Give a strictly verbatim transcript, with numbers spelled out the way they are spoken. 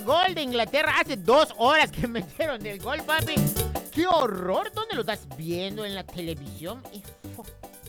gol de Inglaterra hace dos horas que metieron el gol, papi. ¡Qué horror! ¿Dónde lo estás viendo? ¿En la televisión? Es